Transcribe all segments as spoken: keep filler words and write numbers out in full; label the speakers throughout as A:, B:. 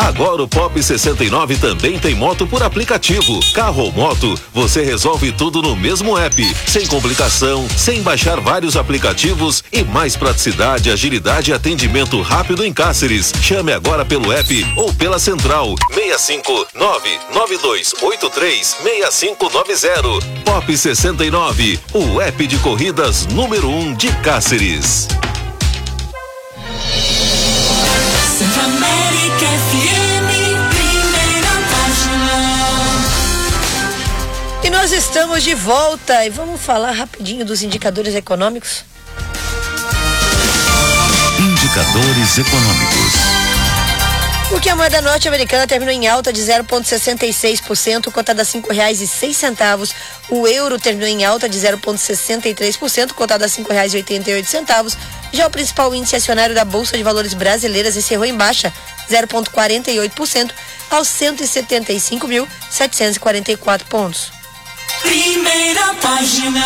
A: Agora o Pop sessenta e nove também tem moto por aplicativo. Carro ou moto, você resolve tudo no mesmo app, sem complicação, sem baixar vários aplicativos e mais praticidade, agilidade e atendimento rápido em Cáceres. Chame agora pelo app ou pela central seis cinco nove nove dois oito três seis cinco nove zero. Pop sessenta e nove, o app de corridas número um de Cáceres.
B: América F M, primeira página.
C: E nós estamos de volta e vamos falar rapidinho dos indicadores econômicos.
D: Indicadores econômicos.
C: Porque a moeda norte-americana terminou em alta de zero vírgula sessenta e seis por cento, cotada a cinco reais e seis centavos. O euro terminou em alta de zero vírgula sessenta e três por cento, cotada a cinco reais e oitenta e oito centavos. Já o principal índice acionário da Bolsa de Valores brasileiras encerrou em baixa, zero vírgula quarenta e oito por cento, aos cento e setenta e cinco mil setecentos e quarenta e quatro pontos.
B: Primeira página.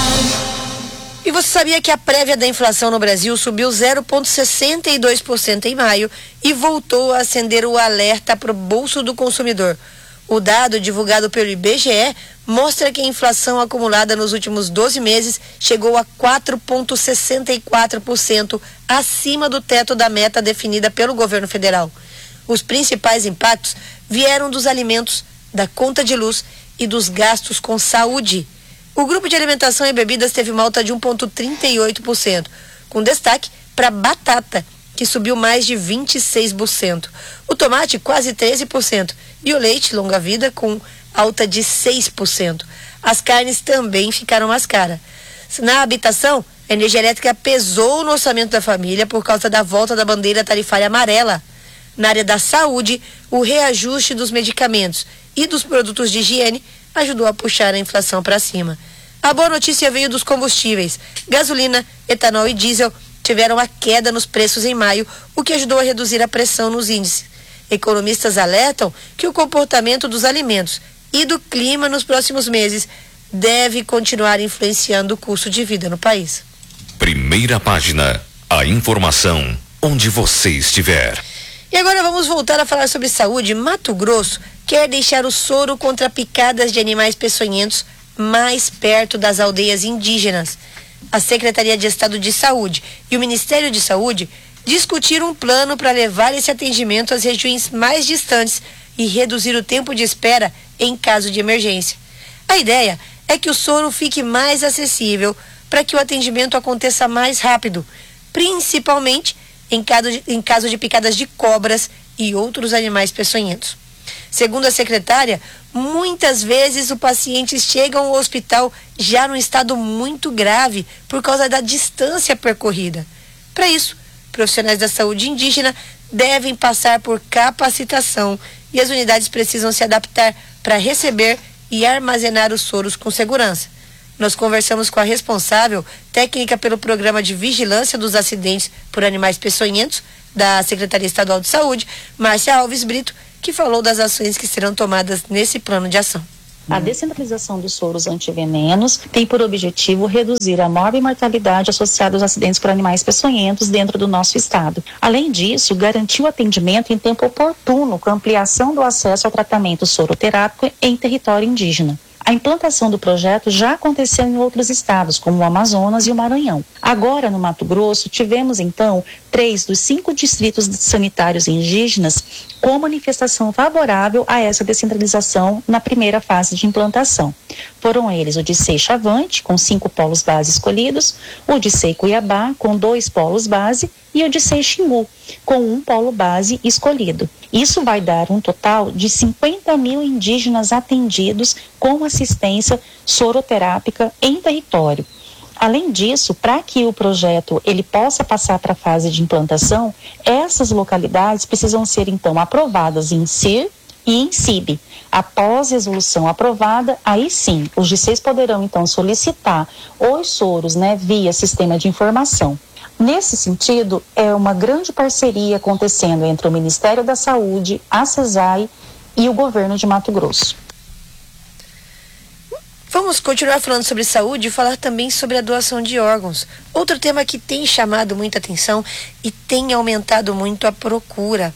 C: E você sabia que a prévia da inflação no Brasil subiu zero vírgula sessenta e dois por cento em maio e voltou a acender o alerta para o bolso do consumidor? O dado divulgado pelo I B G E mostra que a inflação acumulada nos últimos doze meses chegou a quatro vírgula sessenta e quatro por cento acima do teto da meta definida pelo governo federal. Os principais impactos vieram dos alimentos, da conta de luz e dos gastos com saúde. O grupo de alimentação e bebidas teve uma alta de um vírgula trinta e oito por cento, com destaque para a batata, que subiu mais de vinte e seis por cento. O tomate, quase treze por cento. E o leite longa-vida, com alta de seis por cento. As carnes também ficaram mais caras. Na habitação, a energia elétrica pesou no orçamento da família por causa da volta da bandeira tarifária amarela. Na área da saúde, o reajuste dos medicamentos e dos produtos de higiene ajudou a puxar a inflação para cima. A boa notícia veio dos combustíveis. Gasolina, etanol e diesel tiveram a queda nos preços em maio, o que ajudou a reduzir a pressão nos índices. Economistas alertam que o comportamento dos alimentos e do clima nos próximos meses deve continuar influenciando o custo de vida no país.
D: Primeira página. A informação onde você estiver.
C: E agora vamos voltar a falar sobre saúde. Mato Grosso quer deixar o soro contra picadas de animais peçonhentos mais perto das aldeias indígenas. A Secretaria de Estado de Saúde e o Ministério de Saúde discutiram um plano para levar esse atendimento às regiões mais distantes e reduzir o tempo de espera em caso de emergência. A ideia é que o soro fique mais acessível para que o atendimento aconteça mais rápido, principalmente em caso de, em caso de picadas de cobras e outros animais peçonhentos. Segundo a secretária, muitas vezes o paciente chega ao hospital já num estado muito grave por causa da distância percorrida. Para isso, profissionais da saúde indígena devem passar por capacitação e as unidades precisam se adaptar para receber e armazenar os soros com segurança. Nós conversamos com a responsável técnica pelo Programa de Vigilância dos Acidentes por Animais Peçonhentos da Secretaria Estadual de Saúde, Márcia Alves Brito, que falou das ações que serão tomadas nesse plano de ação.
E: A descentralização dos soros antivenenos tem por objetivo reduzir a morte e mortalidade associada aos acidentes por animais peçonhentos dentro do nosso estado. Além disso, garantir o atendimento em tempo oportuno com a ampliação do acesso ao tratamento soroterápico em território indígena. A implantação do projeto já aconteceu em outros estados, como o Amazonas e o Maranhão. Agora, no Mato Grosso, tivemos, então, três dos cinco distritos sanitários indígenas com manifestação favorável a essa descentralização na primeira fase de implantação. Foram eles o Dicei Chavante, com cinco polos base escolhidos, o Dicei Cuiabá, com dois polos base, e o Dicei Xingu, com um polo base escolhido. Isso vai dar um total de cinquenta mil indígenas atendidos com assistência soroterápica em território. Além disso, para que o projeto ele possa passar para a fase de implantação, essas localidades precisam ser então aprovadas em C I R e em C I B. Após resolução aprovada, aí sim, os Diceis poderão então solicitar os soros, né, via sistema de informação. Nesse sentido, é uma grande parceria acontecendo entre o Ministério da Saúde, a CESAI e o governo de Mato Grosso.
C: Vamos continuar falando sobre saúde e falar também sobre a doação de órgãos. Outro tema que tem chamado muita atenção e tem aumentado muito a procura.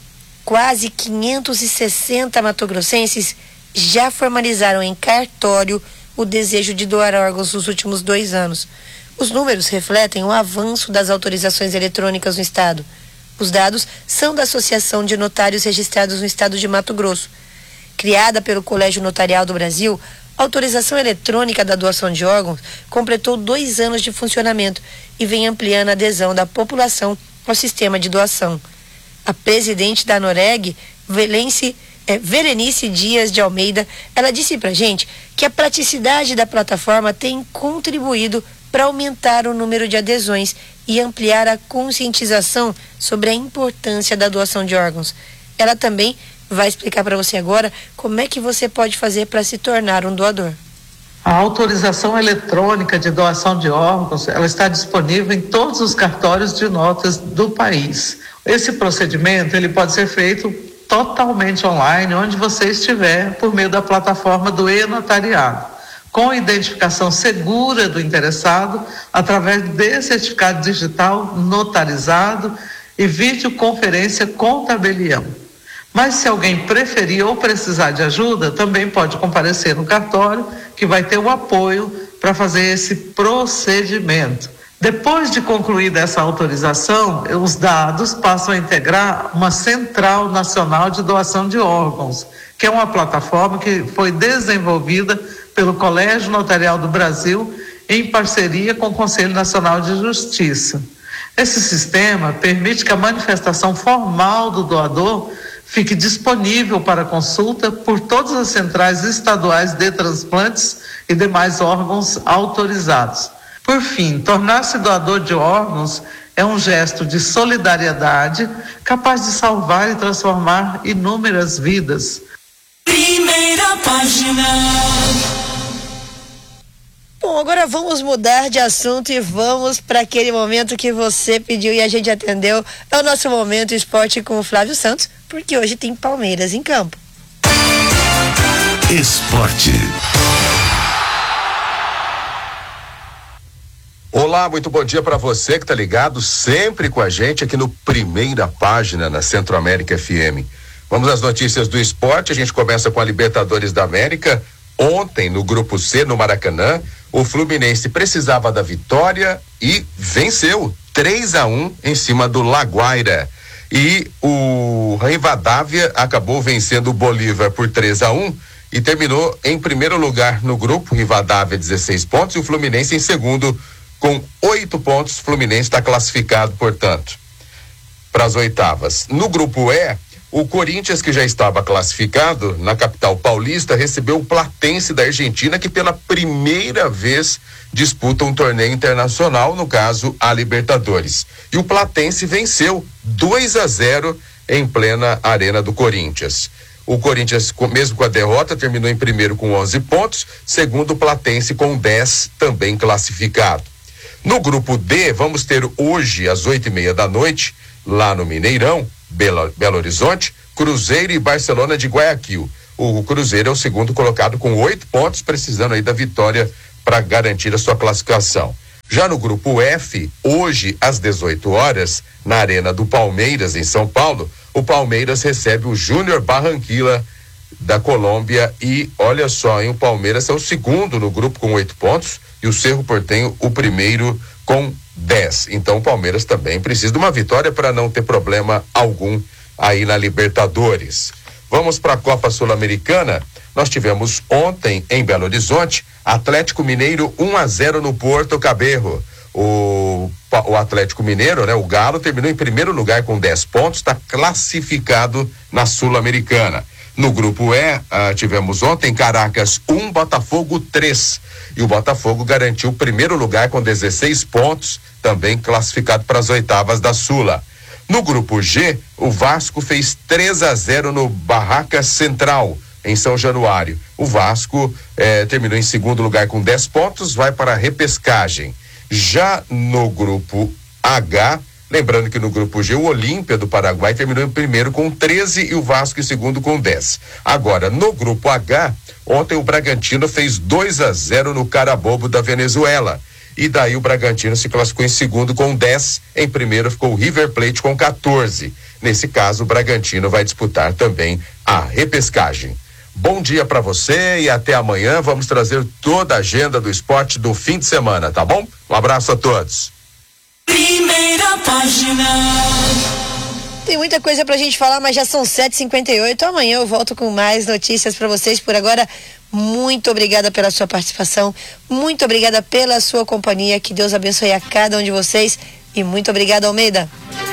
C: quase quinhentos e sessenta matogrossenses já formalizaram em cartório o desejo de doar órgãos nos últimos dois anos. Os números refletem o avanço das autorizações eletrônicas no estado. Os dados são da Associação de Notários Registrados no estado de Mato Grosso. Criada pelo Colégio Notarial do Brasil, a autorização eletrônica da doação de órgãos completou dois anos de funcionamento e vem ampliando a adesão da população ao sistema de doação. A presidente da Noreg, Velenice, é, Verenice Dias de Almeida, ela disse pra gente que a praticidade da plataforma tem contribuído para aumentar o número de adesões e ampliar a conscientização sobre a importância da doação de órgãos. Ela também vai explicar para você agora como é que você pode fazer para se tornar um doador.
F: A autorização eletrônica de doação de órgãos, ela está disponível em todos os cartórios de notas do país. Esse procedimento, ele pode ser feito totalmente online, onde você estiver, por meio da plataforma do e-notariado, com identificação segura do interessado, através de certificado digital notarizado e videoconferência com tabelião. Mas se alguém preferir ou precisar de ajuda, também pode comparecer no cartório, que vai ter o apoio para fazer esse procedimento. Depois de concluída essa autorização, os dados passam a integrar uma Central Nacional de Doação de Órgãos, que é uma plataforma que foi desenvolvida pelo Colégio Notarial do Brasil em parceria com o Conselho Nacional de Justiça. Esse sistema permite que a manifestação formal do doador fique disponível para consulta por todas as centrais estaduais de transplantes e demais órgãos autorizados. Por fim, tornar-se doador de órgãos é um gesto de solidariedade capaz de salvar e transformar inúmeras vidas.
B: Primeira página.
C: Bom, agora vamos mudar de assunto e vamos para aquele momento que você pediu e a gente atendeu. É o nosso Momento Esporte com o Flávio Santos, porque hoje tem Palmeiras em campo.
D: Esporte.
G: Olá, muito bom dia para você que tá ligado sempre com a gente aqui no Primeira Página na Centro-América F M. Vamos às notícias do esporte. A gente começa com a Libertadores da América. Ontem, no Grupo C, no Maracanã, o Fluminense precisava da vitória e venceu três a um em cima do Laguaira. E o Rivadavia acabou vencendo o Bolívar por três a um e terminou em primeiro lugar no grupo. Rivadavia dezesseis pontos e o Fluminense em segundo com oito pontos. O Fluminense está classificado, portanto, para as oitavas. No grupo E, o Corinthians, que já estava classificado na capital paulista, recebeu o Platense da Argentina, que pela primeira vez disputa um torneio internacional, no caso a Libertadores. E o Platense venceu dois a zero em plena arena do Corinthians. O Corinthians, mesmo com a derrota, terminou em primeiro com onze pontos, segundo o Platense com dez, também classificado. No grupo D, vamos ter hoje, às oito e meia da noite, lá no Mineirão, Belo, Belo Horizonte, Cruzeiro e Barcelona de Guayaquil. O Cruzeiro é o segundo colocado com oito pontos, precisando aí da vitória para garantir a sua classificação. Já no grupo F, hoje às dezoito horas, na Arena do Palmeiras, em São Paulo, o Palmeiras recebe o Júnior Barranquilla da Colômbia e olha só, hein, o Palmeiras é o segundo no grupo com oito pontos e o Cerro Porteño o primeiro com dez. Então o Palmeiras também precisa de uma vitória para não ter problema algum aí na Libertadores. Vamos para a Copa Sul-Americana. Nós tivemos ontem em Belo Horizonte Atlético Mineiro um a zero no Porto Cabello. O, o Atlético Mineiro, né, o Galo, terminou em primeiro lugar com dez pontos, está classificado na Sul-Americana. No grupo E, ah, tivemos ontem Caracas um, Botafogo três. E o Botafogo garantiu o primeiro lugar com dezesseis pontos, também classificado para as oitavas da Sula. No grupo G, o Vasco fez três a zero no Barracas Central, em São Januário. O Vasco eh, terminou em segundo lugar com dez pontos, vai para a repescagem. Já no grupo H, lembrando que no grupo G, o Olímpia do Paraguai terminou em primeiro com treze e o Vasco em segundo com dez. Agora, no grupo H, ontem o Bragantino fez dois a zero no Carabobo da Venezuela. e daí o Bragantino se classificou em segundo com dez, em primeiro ficou o River Plate com quatorze. Nesse caso, o Bragantino vai disputar também a repescagem. Bom dia para você e até amanhã. Vamos trazer toda a agenda do esporte do fim de semana, tá bom? Um abraço a todos.
B: Primeira página.
C: Tem muita coisa pra gente falar, mas já são sete e cinquenta e oito. Amanhã eu volto com mais notícias pra vocês. Por agora, muito obrigada pela sua participação. Muito obrigada pela sua companhia. Que Deus abençoe a cada um de vocês. E muito obrigada, Almeida.